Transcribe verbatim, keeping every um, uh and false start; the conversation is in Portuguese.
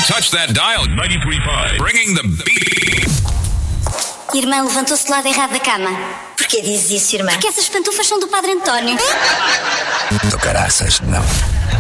Don't touch that dial. ninety-three point five. Bringing the beat. Irmã levantou-se do lado errado da cama. Porquê dizes isso, irmã? Porque essas pantufas são do Padre António. Do caraças, não.